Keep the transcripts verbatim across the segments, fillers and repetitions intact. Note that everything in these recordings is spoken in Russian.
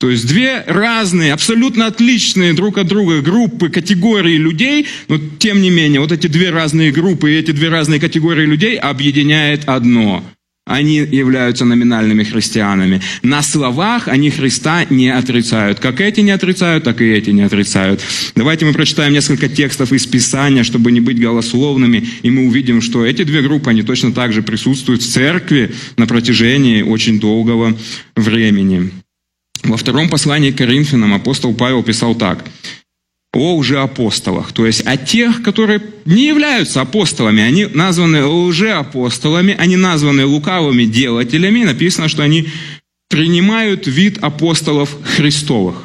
То есть две разные, абсолютно отличные друг от друга группы, категории людей, но тем не менее, вот эти две разные группы и эти две разные категории людей объединяет одно. Они являются номинальными христианами. На словах они Христа не отрицают. Как эти не отрицают, так и эти не отрицают. Давайте мы прочитаем несколько текстов из Писания, чтобы не быть голословными, и мы увидим, что эти две группы, они точно так же присутствуют в церкви на протяжении очень долгого времени. Во втором послании к Коринфянам апостол Павел писал так: о лжеапостолах, то есть о тех, которые не являются апостолами, они названы лжеапостолами, они названы лукавыми делателями, написано, что они принимают вид апостолов Христовых.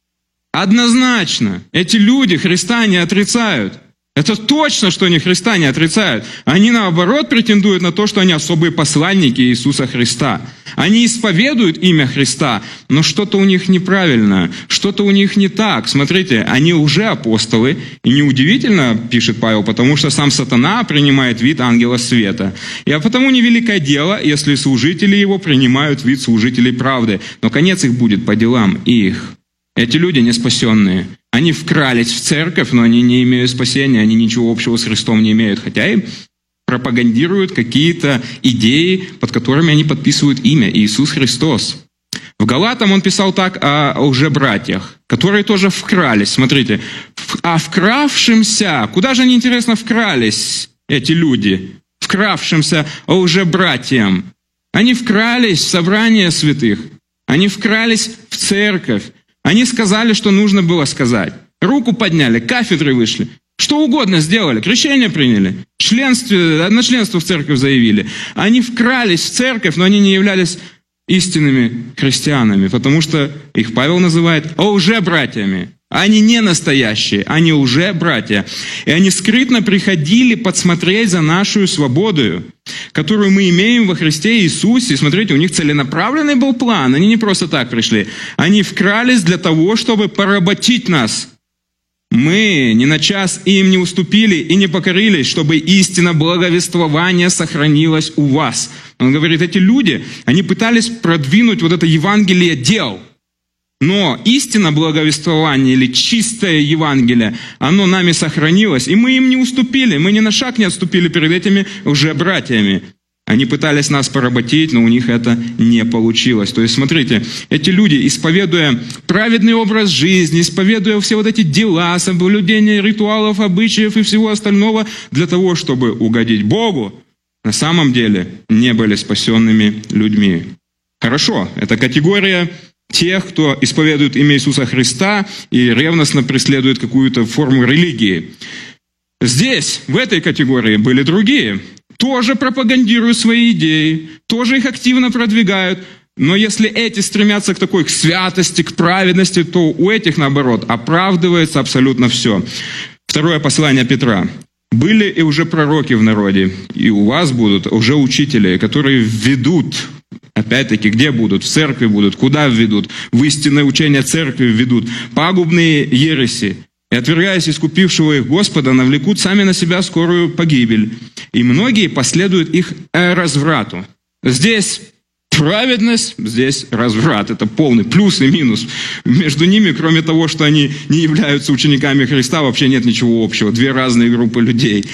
Однозначно, эти люди Христа не отрицают. Это точно, что они Христа не отрицают. Они, наоборот, претендуют на то, что они особые посланники Иисуса Христа. Они исповедуют имя Христа, но что-то у них неправильно, что-то у них не так. Смотрите, они уже апостолы, и неудивительно, пишет Павел, потому что сам сатана принимает вид ангела света. И а потому невеликое дело, если служители его принимают вид служителей правды, но конец их будет по делам их. Эти люди не спасенные. Они вкрались в церковь, но они не имеют спасения, они ничего общего с Христом не имеют, хотя и пропагандируют какие-то идеи, под которыми они подписывают имя Иисус Христос. В Галатам он писал так о лжебратьях, которые тоже вкрались. Смотрите, а вкравшимся, куда же они, интересно, вкрались, эти люди, вкравшимся лжебратьям? Они вкрались в собрание святых, они вкрались в церковь. Они сказали, что нужно было сказать. Руку подняли, кафедры вышли. Что угодно сделали. Крещение приняли. Членство, одночленство в церковь заявили. Они вкрались в церковь, но они не являлись истинными христианами, потому что их Павел называет лжебратьями. Они не настоящие, они лжебратья. И они скрытно приходили подсмотреть за нашу свободу, которую мы имеем во Христе Иисусе. Смотрите, у них целенаправленный был план. Они не просто так пришли. Они вкрались для того, чтобы поработить нас. Мы ни на час им не уступили и не покорились, чтобы истина благовествования сохранилась у вас. Он говорит, эти люди, они пытались продвинуть вот это Евангелие дел. Но истина благовествования или чистое Евангелие, оно нами сохранилось, и мы им не уступили, мы ни на шаг не отступили перед этими лжебратьями. Они пытались нас поработить, но у них это не получилось. То есть, смотрите, эти люди, исповедуя праведный образ жизни, исповедуя все вот эти дела, соблюдение ритуалов, обычаев и всего остального, для того, чтобы угодить Богу, на самом деле не были спасенными людьми. Хорошо, это категория тех, кто исповедует имя Иисуса Христа и ревностно преследует какую-то форму религии. Здесь, в этой категории, были другие. Тоже пропагандируют свои идеи, тоже их активно продвигают. Но если эти стремятся к такой к святости, к праведности, то у этих, наоборот, оправдывается абсолютно все. Второе послание Петра. «Были и уже пророки в народе, и у вас будут уже учители, которые введут». Опять-таки, где будут? В церкви будут. Куда введут? В истинное учение церкви введут. Пагубные ереси. И, отвергаясь искупившего их Господа, навлекут сами на себя скорую погибель. И многие последуют их разврату. Здесь праведность, здесь разврат. Это полный плюс и минус. Между ними, кроме того, что они не являются учениками Христа, вообще нет ничего общего. Две разные группы людей.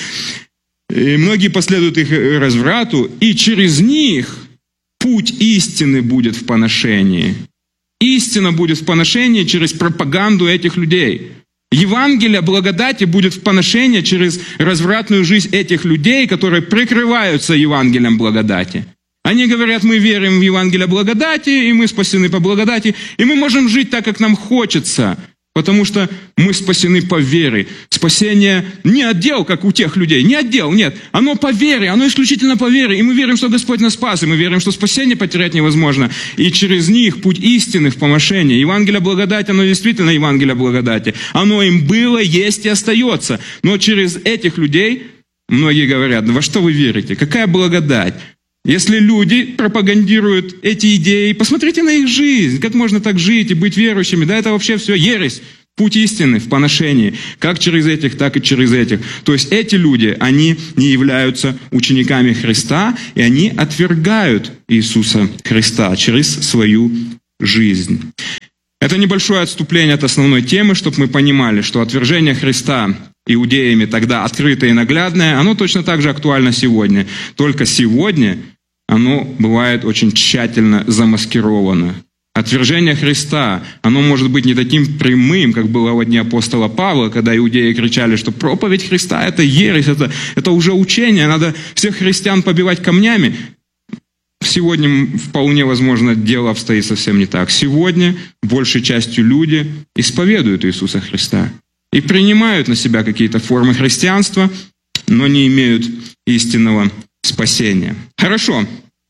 И многие последуют их разврату, и через них путь истины будет в поношении. Истина будет в поношении через пропаганду этих людей. Евангелие благодати будет в поношении через развратную жизнь этих людей, которые прикрываются Евангелием благодати. Они говорят, мы верим в Евангелие благодати, и мы спасены по благодати, и мы можем жить так, как нам хочется, потому что мы спасены по вере. Спасение не отдел, как у тех людей, не отдел, нет. Оно по вере, оно исключительно по вере. И мы верим, что Господь нас спас, и мы верим, что спасение потерять невозможно. И через них путь истины в помощении. Евангелие благодати, оно действительно Евангелие благодати. Оно им было, есть и остается. Но через этих людей многие говорят, во что вы верите? Какая благодать? Если люди пропагандируют эти идеи, посмотрите на их жизнь, как можно так жить и быть верующими, да это вообще все ересь, путь истины в поношении, как через этих, так и через этих. То есть эти люди, они не являются учениками Христа, и они отвергают Иисуса Христа через свою жизнь. Это небольшое отступление от основной темы, чтобы мы понимали, что отвержение Христа иудеями тогда открытое и наглядное, оно точно так же актуально сегодня. Только сегодня оно бывает очень тщательно замаскировано. Отвержение Христа, оно может быть не таким прямым, как было во дни апостола Павла, когда иудеи кричали, что проповедь Христа – это ересь, это, это уже учение, надо всех христиан побивать камнями. Сегодня вполне возможно дело обстоит совсем не так. Сегодня большей частью люди исповедуют Иисуса Христа и принимают на себя какие-то формы христианства, но не имеют истинного спасения. Хорошо.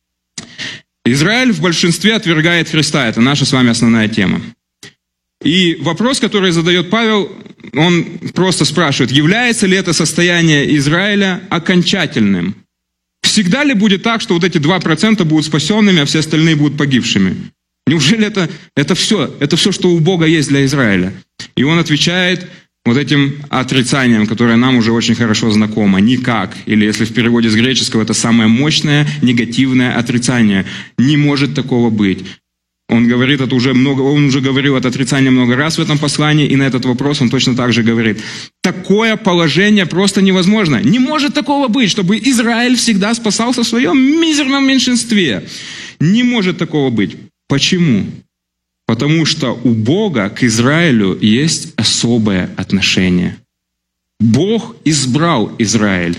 Израиль в большинстве отвергает Христа. Это наша с вами основная тема. И вопрос, который задает Павел, он просто спрашивает, является ли это состояние Израиля окончательным? Всегда ли будет так, что вот эти два процента будут спасенными, а все остальные будут погибшими? Неужели это, это все, это все, что у Бога есть для Израиля? И он отвечает вот этим отрицанием, которое нам уже очень хорошо знакомо. Никак. Или если в переводе с греческого, это самое мощное негативное отрицание. Не может такого быть. Он говорит это уже много, он уже говорил это отрицание много раз в этом послании, и на этот вопрос он точно так же говорит. Такое положение просто невозможно. Не может такого быть, чтобы Израиль всегда спасался в своем мизерном меньшинстве. Не может такого быть. Почему? Потому что у Бога к Израилю есть особое отношение. Бог избрал Израиль.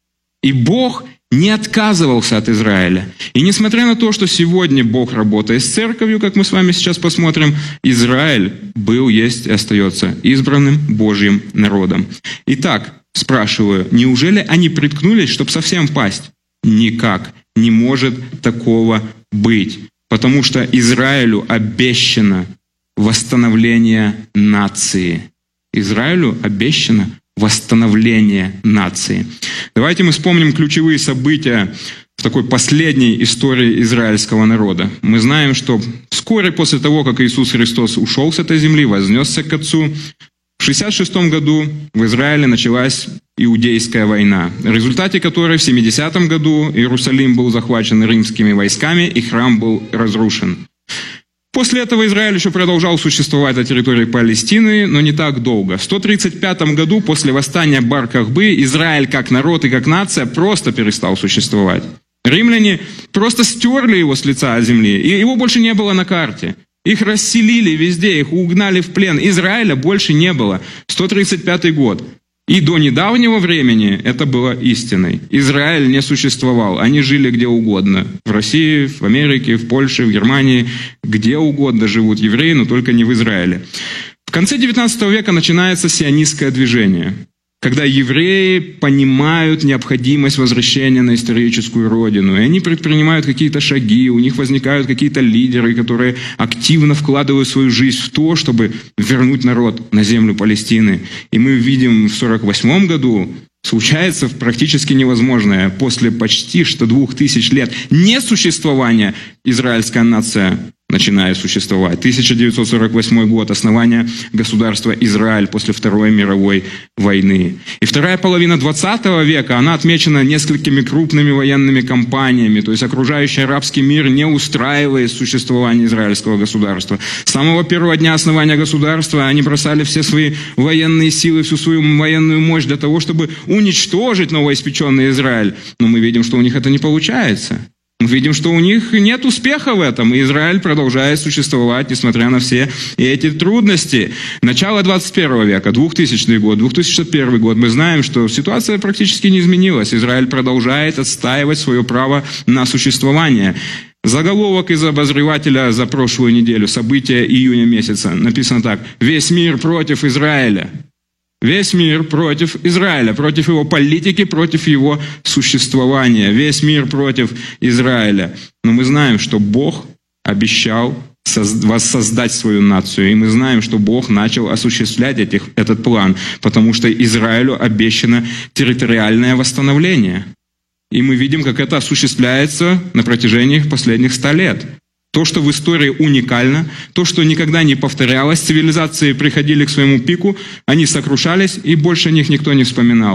И Бог не отказывался от Израиля. И несмотря на то, что сегодня Бог работает с церковью, как мы с вами сейчас посмотрим, Израиль был, есть и остается избранным Божьим народом. Итак, спрашиваю, неужели они приткнулись, чтобы совсем пасть? Никак. Не может такого быть. Потому что Израилю обещано восстановление нации. Израилю обещано восстановление нации. Давайте мы вспомним ключевые события в такой последней истории израильского народа. Мы знаем, что вскоре после того, как Иисус Христос ушел с этой земли, вознесся к Отцу, в шестьдесят шестом году в Израиле началась Иудейская война, в результате которой в семидесятом году Иерусалим был захвачен римскими войсками и храм был разрушен. После этого Израиль еще продолжал существовать на территории Палестины, но не так долго. В сто тридцать пятом году после восстания Бар-Кохбы Израиль как народ и как нация просто перестал существовать. Римляне просто стерли его с лица земли, и его больше не было на карте. Их расселили везде, их угнали в плен. Израиля больше не было. сто тридцать пятый год. И до недавнего времени это было истиной. Израиль не существовал. Они жили где угодно. В России, в Америке, в Польше, в Германии. Где угодно живут евреи, но только не в Израиле. В конце девятнадцатого века начинается сионистское движение, когда евреи понимают необходимость возвращения на историческую родину. И они предпринимают какие-то шаги, у них возникают какие-то лидеры, которые активно вкладывают свою жизнь в то, чтобы вернуть народ на землю Палестины. И мы видим в сорок восьмом году случается практически невозможное. После почти что двух тысяч лет несуществования израильская нация начинает существовать. тысяча девятьсот сорок восьмой год, основание государства Израиль после Второй мировой войны. И вторая половина двадцатого века, она отмечена несколькими крупными военными кампаниями, то есть окружающий арабский мир не устраивает существование израильского государства. С самого первого дня основания государства они бросали все свои военные силы, всю свою военную мощь для того, чтобы уничтожить новоиспеченный Израиль. Но мы видим, что у них это не получается. Мы видим, что у них нет успеха в этом, и Израиль продолжает существовать, несмотря на все эти трудности. Начало двадцать первого века, двухтысячный год, две тысячи первый год, мы знаем, что ситуация практически не изменилась. Израиль продолжает отстаивать свое право на существование. Заголовок из обозревателя за прошлую неделю, события июня месяца, написано так: «Весь мир против Израиля». Весь мир против Израиля, против его политики, против его существования. Весь мир против Израиля. Но мы знаем, что Бог обещал воссоздать свою нацию. И мы знаем, что Бог начал осуществлять этих, этот план, потому что Израилю обещано территориальное восстановление. И мы видим, как это осуществляется на протяжении последних ста лет. То, что в истории уникально, то, что никогда не повторялось, цивилизации приходили к своему пику, они сокрушались, и больше о них никто не вспоминал.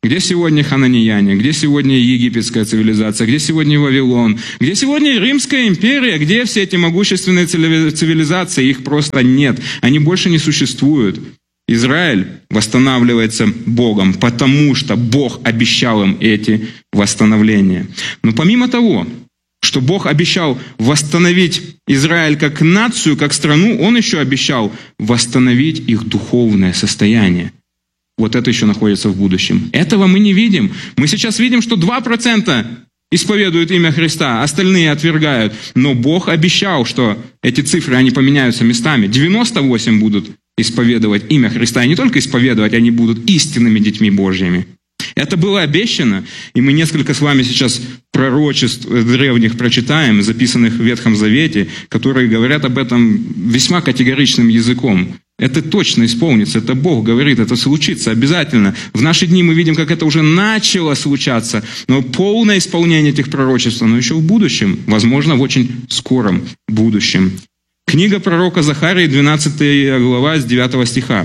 Где сегодня хананеяне? Где сегодня египетская цивилизация? Где сегодня Вавилон? Где сегодня Римская империя? Где все эти могущественные цивилизации? Их просто нет. Они больше не существуют. Израиль восстанавливается Богом, потому что Бог обещал им эти восстановления. Но помимо того, что Бог обещал восстановить Израиль как нацию, как страну, Он еще обещал восстановить их духовное состояние. Вот это еще находится в будущем. Этого мы не видим. Мы сейчас видим, что два процента исповедуют имя Христа, остальные отвергают. Но Бог обещал, что эти цифры, они поменяются местами. девяносто восемь будут исповедовать имя Христа. И не только исповедовать, они будут истинными детьми Божьими. Это было обещано, и мы несколько с вами сейчас пророчеств древних прочитаем, записанных в Ветхом Завете, которые говорят об этом весьма категоричным языком. Это точно исполнится, это Бог говорит, это случится обязательно. В наши дни мы видим, как это уже начало случаться, но полное исполнение этих пророчеств, оно еще в будущем, возможно, в очень скором будущем. Книга пророка Захарии, двенадцатая глава, с девятого стиха.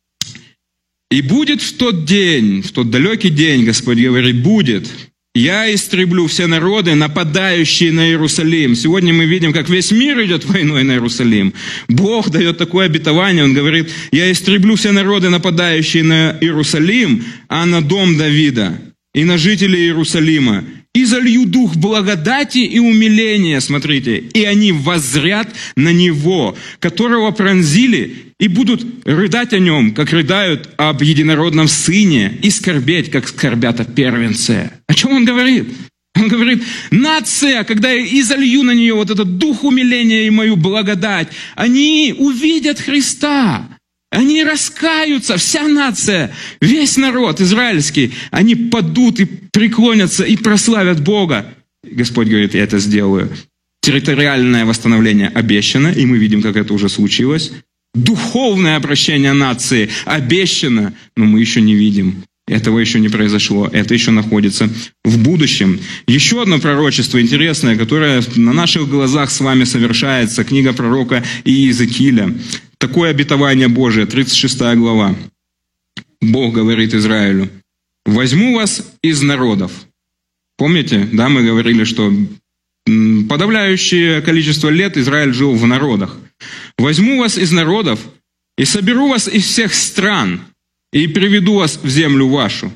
«И будет в тот день, в тот далекий день, Господь говорит, будет, я истреблю все народы, нападающие на Иерусалим». Сегодня мы видим, как весь мир идет войной на Иерусалим. Бог дает такое обетование, Он говорит, я истреблю все народы, нападающие на Иерусалим, а на дом Давида и на жителей Иерусалима. И залью дух благодати и умиления, смотрите, и они воззрят на Него, которого пронзили, и будут рыдать о Нем, как рыдают об единородном Сыне, и скорбеть, как скорбят о первенце. О чем Он говорит? Он говорит, нация, когда я изолью на нее вот этот дух умиления и мою благодать, они увидят Христа. Они раскаются, вся нация, весь народ израильский, они падут и преклонятся и прославят Бога. Господь говорит, я это сделаю. Территориальное восстановление обещано, и мы видим, как это уже случилось. Духовное обращение нации обещано, но мы еще не видим. Этого еще не произошло, это еще находится в будущем. Еще одно пророчество интересное, которое на наших глазах с вами совершается, книга пророка Иезекииля. Такое обетование Божие, тридцать шестая глава. Бог говорит Израилю, «Возьму вас из народов». Помните, да, мы говорили, что подавляющее количество лет Израиль жил в народах. «Возьму вас из народов и соберу вас из всех стран, и приведу вас в землю вашу».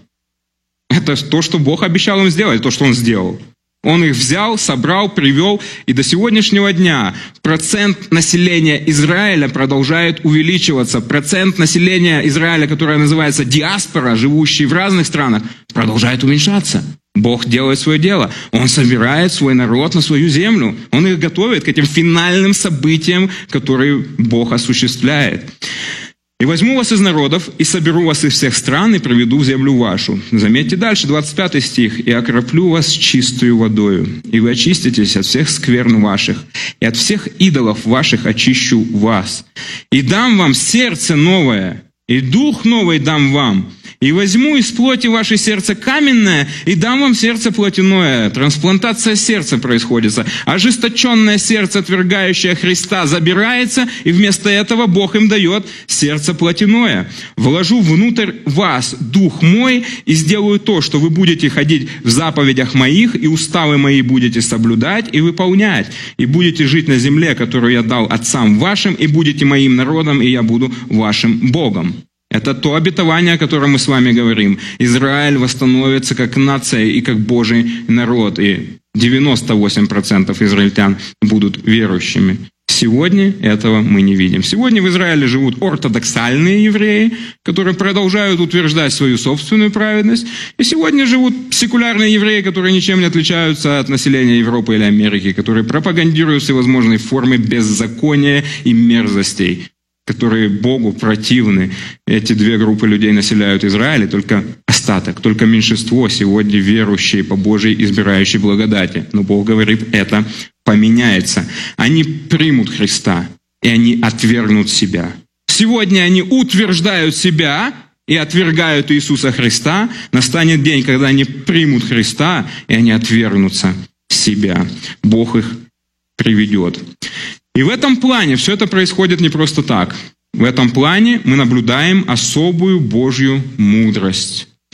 Это то, что Бог обещал им сделать, то, что Он сделал. Он их взял, собрал, привел, и до сегодняшнего дня процент населения Израиля продолжает увеличиваться. Процент населения Израиля, которое называется диаспора, живущий в разных странах, продолжает уменьшаться. Бог делает свое дело. Он собирает свой народ на свою землю. Он их готовит к этим финальным событиям, которые Бог осуществляет. «И возьму вас из народов, и соберу вас из всех стран, и приведу в землю вашу». Заметьте дальше, двадцать пятый стих. «И окроплю вас чистую водою, и вы очиститесь от всех скверн ваших, и от всех идолов ваших очищу вас. И дам вам сердце новое, и дух новый дам вам. И возьму из плоти ваше сердце каменное, и дам вам сердце плотяное». Трансплантация сердца происходит. Ожесточенное сердце, отвергающее Христа, забирается, и вместо этого Бог им дает сердце плотяное. «Вложу внутрь вас дух мой, и сделаю то, что вы будете ходить в заповедях моих, и уставы мои будете соблюдать и выполнять, и будете жить на земле, которую я дал отцам вашим, и будете моим народом, и я буду вашим Богом». Это то обетование, о котором мы с вами говорим. Израиль восстановится как нация и как Божий народ. И девяносто восемь процентов израильтян будут верующими. Сегодня этого мы не видим. Сегодня в Израиле живут ортодоксальные евреи, которые продолжают утверждать свою собственную праведность. И сегодня живут секулярные евреи, которые ничем не отличаются от населения Европы или Америки, которые пропагандируют всевозможные формы беззакония и мерзостей, которые Богу противны. Эти две группы людей населяют Израиль, и только остаток, только меньшинство сегодня верующие по Божьей избирающей благодати. Но Бог говорит, это поменяется. Они примут Христа, и они отвергнут себя. Сегодня они утверждают себя и отвергают Иисуса Христа. Настанет день, когда они примут Христа, и они отвергнутся себя. Бог их приведет. И в этом плане все это происходит не просто так. В этом плане мы наблюдаем особую Божью мудрость.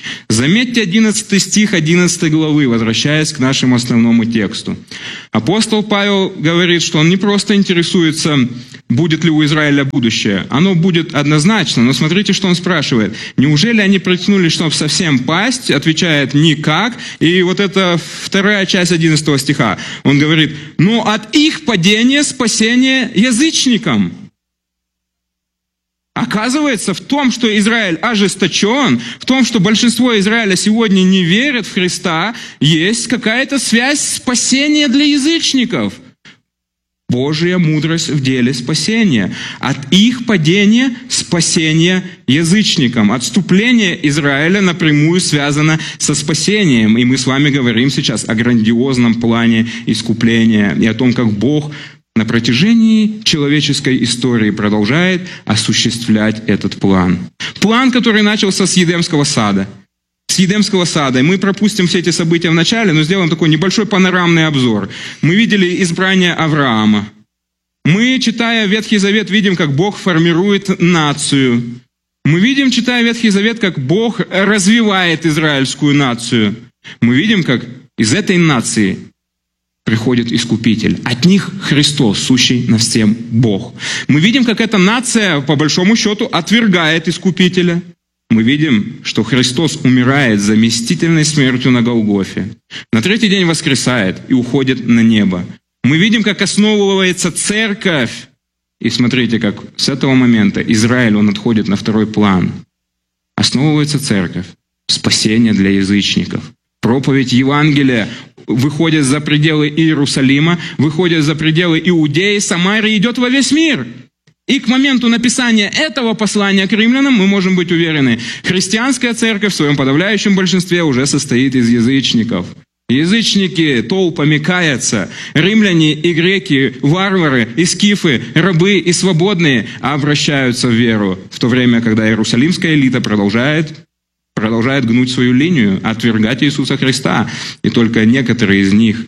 Заметьте одиннадцатый стих одиннадцатой главы, возвращаясь к нашему основному тексту. Апостол Павел говорит, что он не просто интересуется, будет ли у Израиля будущее. Оно будет однозначно, но смотрите, что он спрашивает. Неужели они притянулись, чтобы совсем пасть? Отвечает, никак. И вот это вторая часть одиннадцатого стиха. Он говорит, но от их падения спасение язычникам. Оказывается, в том, что Израиль ожесточен, в том, что большинство Израиля сегодня не верят в Христа, есть какая-то связь спасения для язычников. Божья мудрость в деле спасения. От их падения спасение язычникам. Отступление Израиля напрямую связано со спасением. И мы с вами говорим сейчас о грандиозном плане искупления и о том, как Бог на протяжении человеческой истории продолжает осуществлять этот план. План, который начался с Едемского сада. С Едемского сада. И мы пропустим все эти события в начале, но сделаем такой небольшой панорамный обзор. Мы видели избрание Авраама. Мы, читая Ветхий Завет, видим, как Бог формирует нацию. Мы видим, читая Ветхий Завет, как Бог развивает израильскую нацию. Мы видим, как из этой нации приходит Искупитель. От них Христос, сущий над всем Бог. Мы видим, как эта нация, по большому счету, отвергает Искупителя. Мы видим, что Христос умирает заместительной смертью на Голгофе. На третий день воскресает и уходит на небо. Мы видим, как основывается церковь. И смотрите, как с этого момента Израиль, он отходит на второй план. Основывается церковь. Спасение для язычников. Проповедь Евангелия выходит за пределы Иерусалима, выходит за пределы Иудеи, Самарии, идет во весь мир. И к моменту написания этого послания к римлянам мы можем быть уверены, христианская церковь в своем подавляющем большинстве уже состоит из язычников. Язычники толпами каятся, римляне и греки, варвары и скифы, рабы и свободные обращаются в веру, в то время, когда иерусалимская элита продолжает продолжает гнуть свою линию, отвергать Иисуса Христа. И только некоторые из них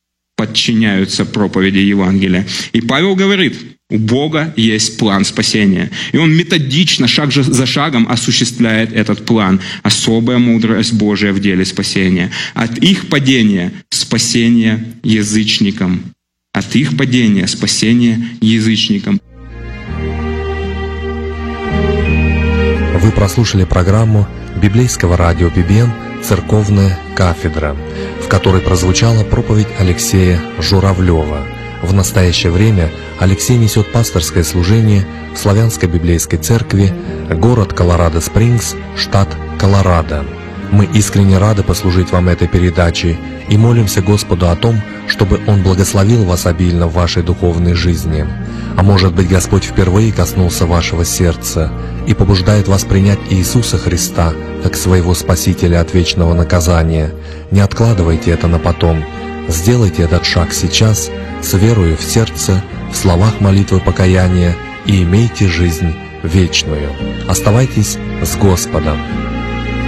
подчиняются проповеди Евангелия. И Павел говорит, у Бога есть план спасения. И он методично, шаг за шагом осуществляет этот план. Особая мудрость Божия в деле спасения. От их падения спасение язычникам. От их падения спасение язычникам. Вы прослушали программу библейского радио би би эн «Церковная кафедра», в которой прозвучала проповедь Алексея Журавлева. В настоящее время Алексей несет пасторское служение в Славянской библейской церкви, город Колорадо-Спрингс, штат Колорадо. Мы искренне рады послужить вам этой передачей и молимся Господу о том, чтобы Он благословил вас обильно в вашей духовной жизни. А может быть, Господь впервые коснулся вашего сердца и побуждает вас принять Иисуса Христа как своего Спасителя от вечного наказания. Не откладывайте это на потом. Сделайте этот шаг сейчас, с верою в сердце, в словах молитвы покаяния, и имейте жизнь вечную. Оставайтесь с Господом.